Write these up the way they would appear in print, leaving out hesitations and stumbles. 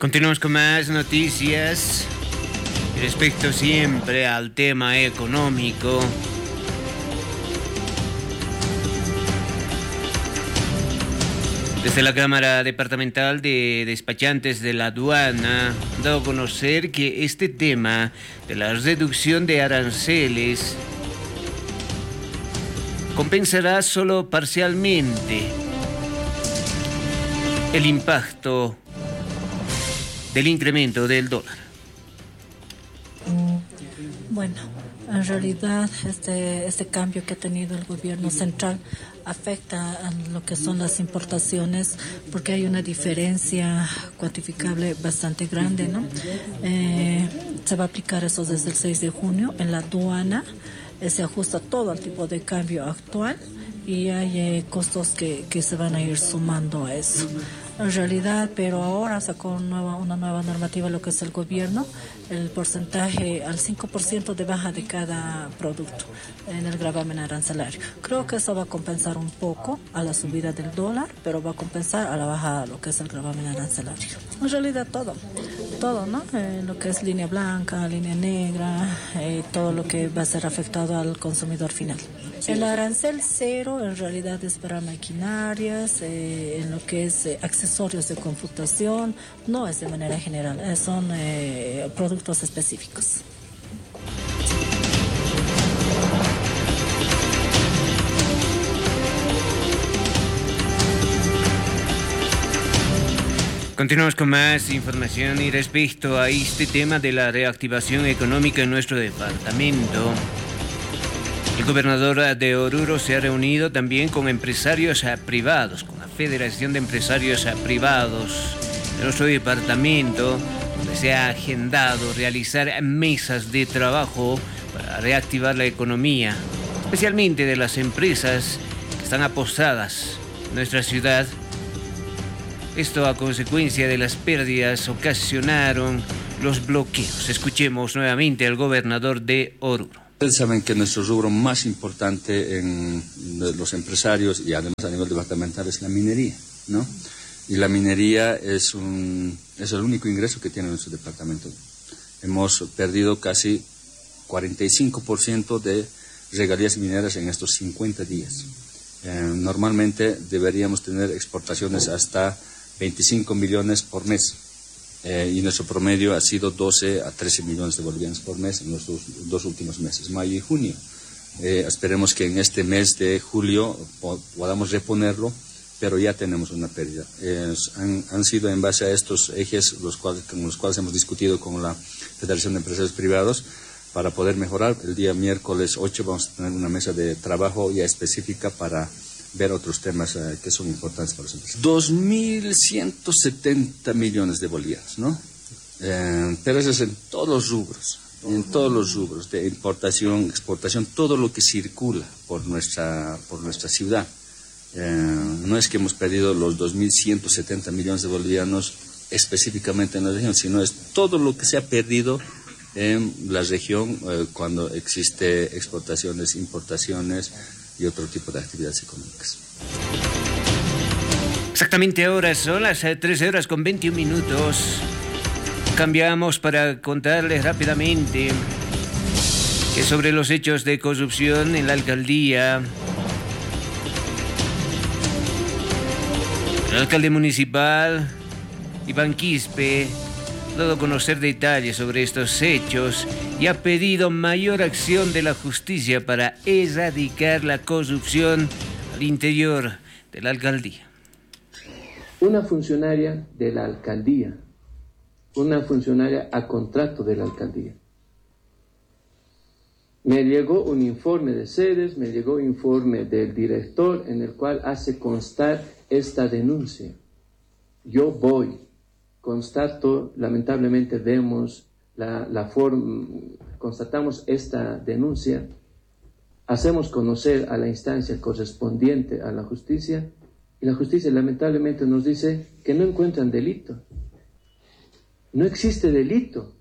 Continuamos con más noticias respecto siempre al tema económico. Desde la Cámara Departamental de Despachantes de la Aduana han dado a conocer que este tema de la reducción de aranceles compensará solo parcialmente el impacto del incremento del dólar. Bueno, en realidad este cambio que ha tenido el gobierno central afecta a lo que son las importaciones porque hay una diferencia cuantificable bastante grande, ¿no? Se va a aplicar eso desde el 6 de junio en la aduana. Se ajusta todo al tipo de cambio actual y hay costos que se van a ir sumando a eso. En realidad, pero ahora sacó una nueva normativa lo que es el gobierno, el porcentaje al 5% de baja de cada producto en el gravamen arancelario. Creo que eso va a compensar un poco a la subida del dólar, pero va a compensar a la baja lo que es el gravamen arancelario. En realidad todo, ¿no? Lo que es línea blanca, línea negra, todo lo que va a ser afectado al consumidor final. El arancel cero en realidad es para maquinarias, en lo que es accesorios de computación, no es de manera general, son productos específicos. Continuamos con más información y respecto a este tema de la reactivación económica en nuestro departamento. El gobernador de Oruro se ha reunido también con empresarios privados, con la Federación de Empresarios Privados de nuestro departamento, donde se ha agendado realizar mesas de trabajo para reactivar la economía, especialmente de las empresas que están apostadas en nuestra ciudad. Esto a consecuencia de las pérdidas ocasionaron los bloqueos. Escuchemos nuevamente al gobernador de Oruro. Ustedes saben que nuestro rubro más importante en los empresarios y además a nivel departamental es la minería, ¿no? Y la minería es el único ingreso que tiene nuestro departamento. Hemos perdido casi 45% de regalías mineras en estos 50 días. Normalmente deberíamos tener exportaciones hasta 25 millones por mes. Y nuestro promedio ha sido 12 a 13 millones de bolivianos por mes en los dos últimos meses, mayo y junio. Esperemos que en este mes de julio podamos reponerlo, pero ya tenemos una pérdida. Han sido en base a estos ejes con los cuales hemos discutido con la Federación de Empresarios Privados para poder mejorar. El día miércoles 8 vamos a tener una mesa de trabajo ya específica para ver otros temas que son importantes para los empresarios. 2.170 millones de bolivianos, ¿no? Pero eso es en todos los rubros, de importación, exportación, todo lo que circula por nuestra ciudad. No es que hemos perdido los 2.170 millones de bolivianos específicamente en la región, sino es todo lo que se ha perdido en la región cuando existe exportaciones, importaciones y otro tipo de actividades económicas. Exactamente ahora son las 13 horas con 21 minutos. Cambiamos para contarles rápidamente que sobre los hechos de corrupción en la alcaldía, el alcalde municipal, Iván Quispe, ha dado a conocer detalles sobre estos hechos y ha pedido mayor acción de la justicia para erradicar la corrupción al interior de la alcaldía. Una funcionaria de la alcaldía, una funcionaria a contrato de la alcaldía. Me llegó un informe de sedes, me llegó un informe del director en el cual hace constar esta denuncia. Yo voy, constato, lamentablemente vemos constatamos esta denuncia, hacemos conocer a la instancia correspondiente a la justicia y la justicia lamentablemente nos dice que no encuentran delito. No existe delito.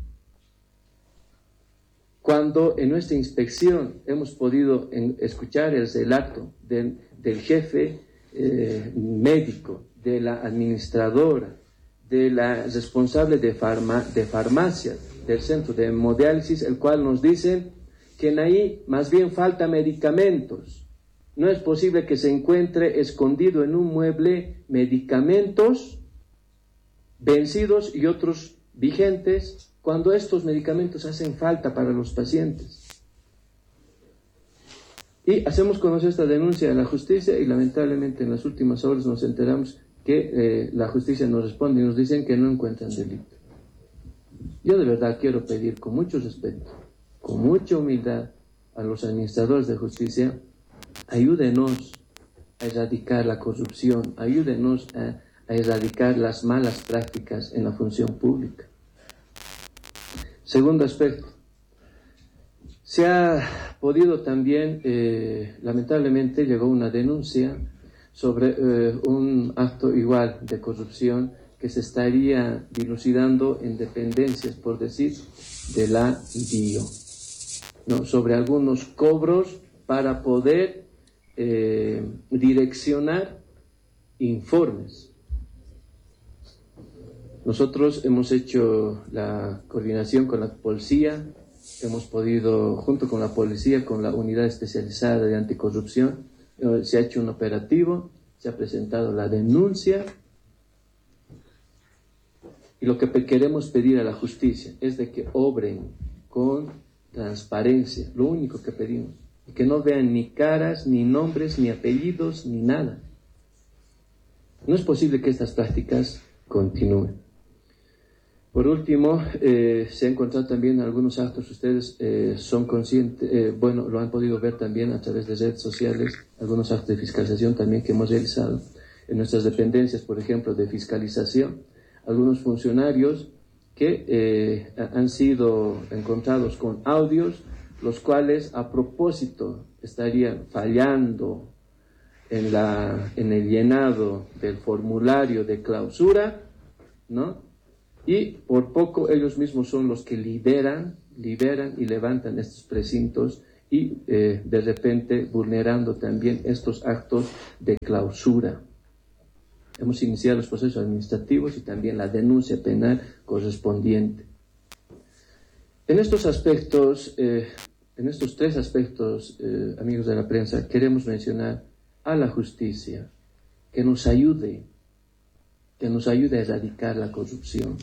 Cuando en nuestra inspección hemos podido escuchar el relato del jefe médico, de la administradora, de la responsable de farmacia del centro de hemodiálisis, el cual nos dicen que en ahí más bien falta medicamentos. No es posible que se encuentre escondido en un mueble medicamentos vencidos y otros vigentes, cuando estos medicamentos hacen falta para los pacientes. Y hacemos conocer esta denuncia a la justicia y lamentablemente en las últimas horas nos enteramos que la justicia nos responde y nos dicen que no encuentran delito. Yo de verdad quiero pedir con mucho respeto, con mucha humildad a los administradores de justicia, ayúdenos a erradicar la corrupción, ayúdenos a erradicar las malas prácticas en la función pública. Segundo aspecto, se ha podido también, lamentablemente llegó una denuncia sobre un acto igual de corrupción que se estaría dilucidando en dependencias, por decir, de la DIO, ¿no? Sobre algunos cobros para poder direccionar informes. Nosotros hemos hecho la coordinación con la policía, hemos podido, junto con la policía, con la unidad especializada de anticorrupción, se ha hecho un operativo, se ha presentado la denuncia, y lo que queremos pedir a la justicia es de que obren con transparencia, lo único que pedimos, y que no vean ni caras, ni nombres, ni apellidos, ni nada. No es posible que estas prácticas continúen. Por último, se ha encontrado también algunos actos, ustedes son conscientes, bueno, lo han podido ver también a través de redes sociales, algunos actos de fiscalización también que hemos realizado en nuestras dependencias, por ejemplo, de fiscalización, algunos funcionarios que han sido encontrados con audios, los cuales a propósito estarían fallando en el llenado del formulario de clausura, ¿no? Y por poco ellos mismos son los que liberan y levantan estos precintos y de repente vulnerando también estos actos de clausura. Hemos iniciado los procesos administrativos y también la denuncia penal correspondiente. En estos aspectos, en estos tres aspectos, amigos de la prensa, queremos mencionar a la justicia que nos ayude a erradicar la corrupción.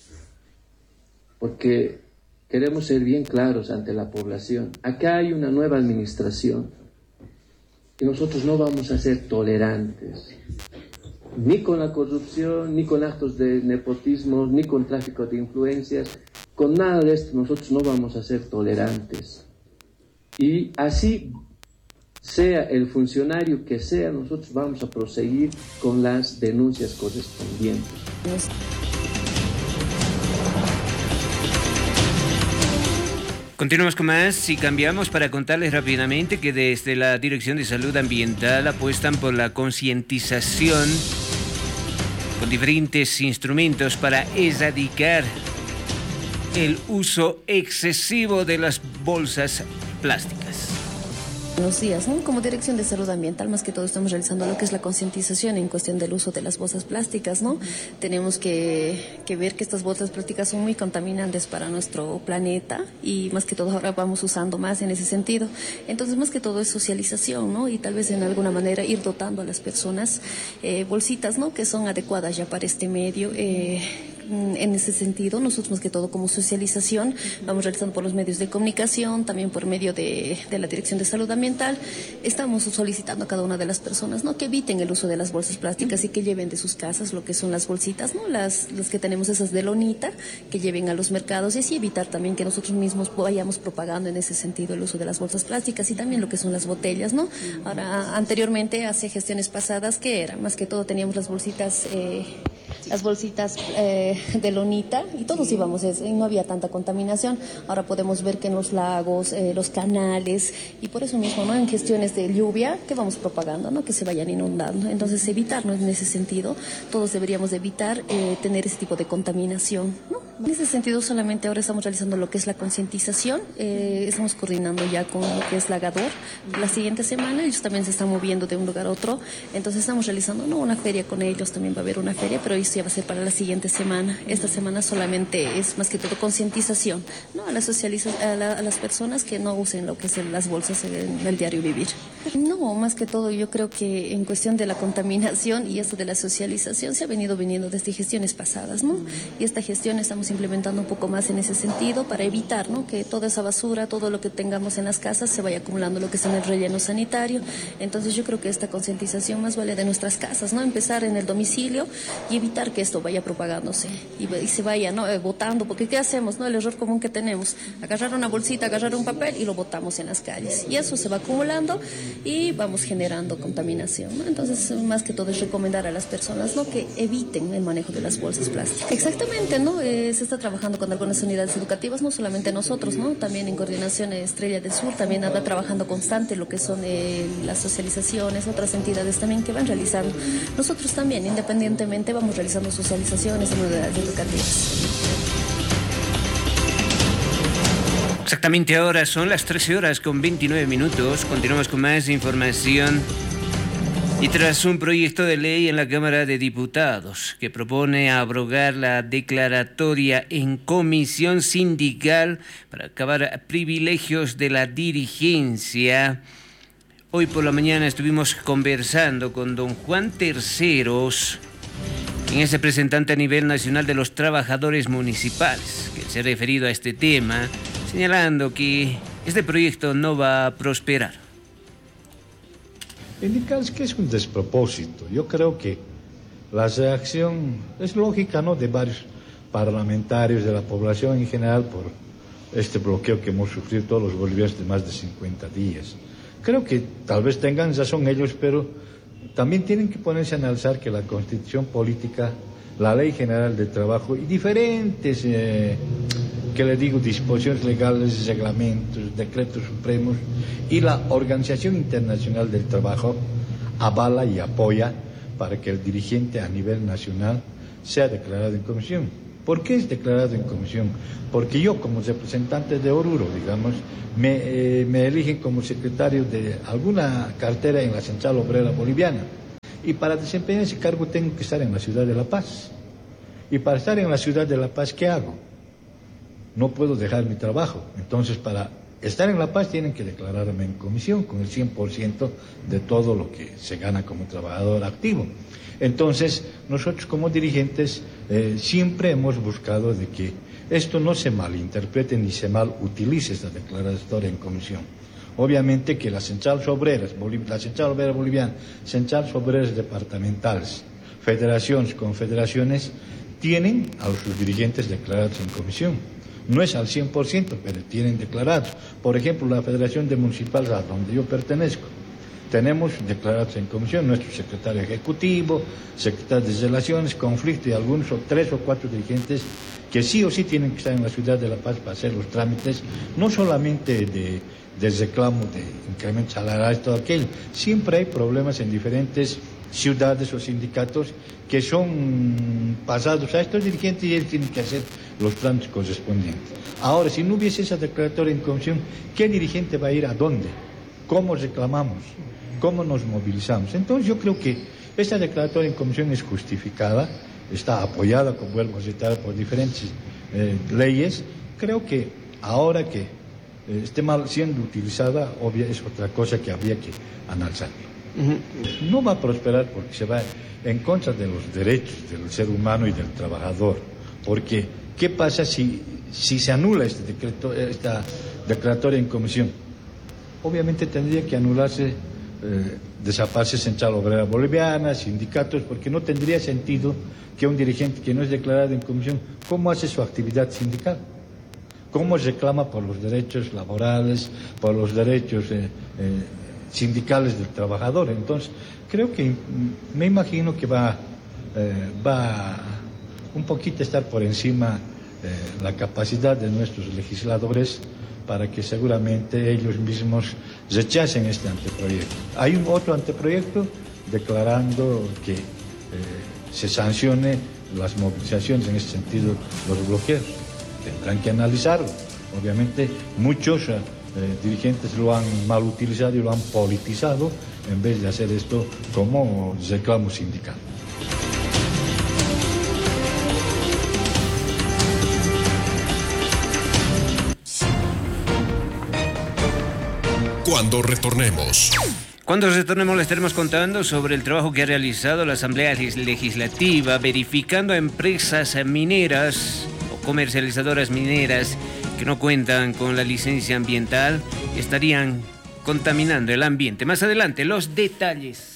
Porque queremos ser bien claros ante la población. Acá hay una nueva administración y nosotros no vamos a ser tolerantes, ni con la corrupción, ni con actos de nepotismo, ni con tráfico de influencias. Con nada de esto nosotros no vamos a ser tolerantes. Y así sea el funcionario que sea, nosotros vamos a proseguir con las denuncias correspondientes. Continuamos con más y cambiamos para contarles rápidamente que desde la Dirección de Salud Ambiental apuestan por la concientización con diferentes instrumentos para erradicar el uso excesivo de las bolsas plásticas. Buenos días, ¿no? Como Dirección de Salud Ambiental, más que todo estamos realizando lo que es la concientización en cuestión del uso de las bolsas plásticas, ¿no? Tenemos que ver que estas bolsas plásticas son muy contaminantes para nuestro planeta y más que todo ahora vamos usando más en ese sentido. Entonces, más que todo es socialización, ¿no? Y tal vez en alguna manera ir dotando a las personas bolsitas, ¿no? Que son adecuadas ya para este medio. En ese sentido, nosotros más que todo como socialización vamos realizando por los medios de comunicación, también por medio de la Dirección de Salud Ambiental, estamos solicitando a cada una de las personas, ¿no? Que eviten el uso de las bolsas plásticas y que lleven de sus casas lo que son las bolsitas, ¿no? Las que tenemos esas de lonita, que lleven a los mercados y así evitar también que nosotros mismos vayamos propagando en ese sentido el uso de las bolsas plásticas y también lo que son las botellas, ¿no? Ahora, anteriormente, hace gestiones pasadas, ¿qué era? Más que todo teníamos las bolsitas de lonita y todos íbamos y no había tanta contaminación. Ahora podemos ver que en los lagos, los canales y por eso mismo, ¿no? En gestiones de lluvia que vamos propagando, ¿no? Que se vayan inundando. Entonces evitarnos en ese sentido, todos deberíamos de evitar tener ese tipo de contaminación, ¿no? En ese sentido solamente ahora estamos realizando lo que es la concientización, estamos coordinando ya con lo que es la GADOR. La siguiente semana ellos también se están moviendo de un lugar a otro, entonces estamos realizando, ¿no? Una feria con ellos, también va a haber una feria, pero ellos ya va a ser para la siguiente semana. Esta semana solamente es más que todo concientización, ¿no? A las personas que no usen lo que es las bolsas en el diario vivir. No, más que todo yo creo que en cuestión de la contaminación y esto de la socialización se ha viniendo desde gestiones pasadas, ¿no? Y esta gestión estamos implementando un poco más en ese sentido para evitar, ¿no?, que toda esa basura, todo lo que tengamos en las casas se vaya acumulando lo que es en el relleno sanitario. Entonces yo creo que esta concientización más vale de nuestras casas, ¿no? Empezar en el domicilio y evitar que esto vaya propagándose y se vaya, ¿no?, botando, porque ¿qué hacemos, no? El error común que tenemos, agarrar una bolsita, agarrar un papel y lo botamos en las calles. Y eso se va acumulando y vamos generando contaminación, ¿no? Entonces, más que todo es recomendar a las personas, ¿no?, que eviten el manejo de las bolsas plásticas. Exactamente, ¿no? Se está trabajando con algunas unidades educativas, no solamente nosotros, ¿no? También en coordinación Estrella del Sur, también anda trabajando constante lo que son las socializaciones, otras entidades también que van realizando. Nosotros también, independientemente, vamos realizando socializaciones en unidades educativas. Exactamente ahora son las 13:29. Continuamos con más información. Y tras un proyecto de ley en la Cámara de Diputados que propone abrogar la declaratoria en comisión sindical para acabar privilegios de la dirigencia, hoy por la mañana estuvimos conversando con don Juan Terceros, quien es representante a nivel nacional de los trabajadores municipales, que se ha referido a este tema, señalando que este proyecto no va a prosperar. Indicas que es un despropósito. Yo creo que la reacción es lógica, ¿no?, de varios parlamentarios, de la población en general, por este bloqueo que hemos sufrido todos los bolivianos de más de 50 días. Creo que tal vez tengan razón ellos, pero también tienen que ponerse a analizar que la Constitución Política, la Ley General de Trabajo y diferentes disposiciones legales, reglamentos, decretos supremos y la Organización Internacional del Trabajo avala y apoya para que el dirigente a nivel nacional sea declarado en comisión. ¿Por qué es declarado en comisión? Porque yo, como representante de Oruro, digamos, me eligen como secretario de alguna cartera en la Central Obrera Boliviana. Y para desempeñar ese cargo tengo que estar en la ciudad de La Paz. Y para estar en la ciudad de La Paz, ¿qué hago? No puedo dejar mi trabajo. Entonces, para estar en La Paz tienen que declararme en comisión con el 100% de todo lo que se gana como trabajador activo. Entonces, nosotros como dirigentes siempre hemos buscado de que esto no se malinterprete ni se mal utilice esta declaratoria en comisión. Obviamente que las centrales obreras, la Central Obrera Boliviana, centrales obreras departamentales, federaciones, confederaciones, tienen a sus dirigentes declarados en comisión. No es al 100%, pero tienen declarados. Por ejemplo, la Federación de Municipales, a donde yo pertenezco, tenemos declarados en comisión nuestro secretario ejecutivo, secretario de Relaciones, Conflicto y algunos 3 o 4 dirigentes que sí o sí tienen que estar en la ciudad de La Paz para hacer los trámites, no solamente de reclamo de incremento salarial y todo aquello. Siempre hay problemas en diferentes ciudades o sindicatos que son pasados a estos dirigentes y ellos tienen que hacer los trámites correspondientes. Ahora, si no hubiese esa declaratoria en comisión, ¿qué dirigente va a ir a dónde? ¿Cómo reclamamos? ¿Cómo nos movilizamos? Entonces yo creo que esta declaratoria en comisión es justificada, está apoyada, como vuelvo a citar, por diferentes leyes. Creo que ahora que esté mal siendo utilizada, obvia, es otra cosa que habría que analizar. No va a prosperar porque se va en contra de los derechos del ser humano y del trabajador. Porque, ¿qué pasa si se anula esta declaratoria en comisión? Obviamente tendría que anularse, desaparecer Central Obrera Boliviana, sindicatos, porque no tendría sentido que un dirigente que no es declarado en comisión, ¿cómo hace su actividad sindical? ¿Cómo reclama por los derechos laborales, por los derechos sindicales del trabajador? Entonces, creo que me imagino que va un poquito estar por encima la capacidad de nuestros legisladores para que seguramente ellos mismos rechacen este anteproyecto. Hay otro anteproyecto declarando que se sancione las movilizaciones, en ese sentido los bloqueos. Tendrán que analizarlo. Obviamente muchos dirigentes lo han mal utilizado y lo han politizado en vez de hacer esto como reclamo sindical. cuando retornemos. Cuando retornemos le estaremos contando sobre el trabajo que ha realizado la Asamblea Legislativa verificando a empresas mineras o comercializadoras mineras que no cuentan con la licencia ambiental y estarían contaminando el ambiente. Más adelante, los detalles.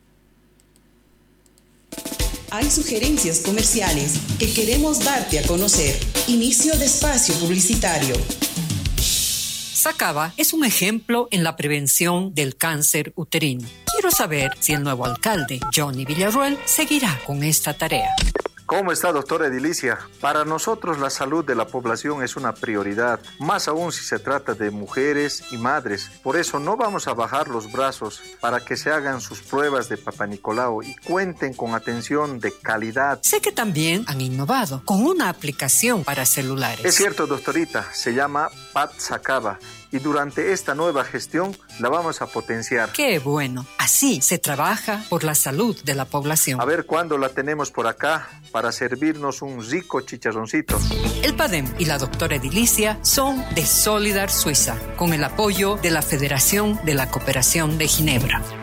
Hay sugerencias comerciales que queremos darte a conocer. Inicio de espacio publicitario. Sacaba es un ejemplo en la prevención del cáncer uterino. Quiero saber si el nuevo alcalde, Johnny Villarroel, seguirá con esta tarea. ¿Cómo está, doctora Edilicia? Para nosotros la salud de la población es una prioridad, más aún si se trata de mujeres y madres. Por eso no vamos a bajar los brazos para que se hagan sus pruebas de Papa Nicolau y cuenten con atención de calidad. Sé que también han innovado con una aplicación para celulares. Es cierto, doctorita, se llama Pat Sacaba. Y durante esta nueva gestión la vamos a potenciar. ¡Qué bueno! Así se trabaja por la salud de la población. A ver cuándo la tenemos por acá para servirnos un rico chicharroncito. El PADEM y la doctora Edilicia son de Solidar Suiza, con el apoyo de la Federación de la Cooperación de Ginebra.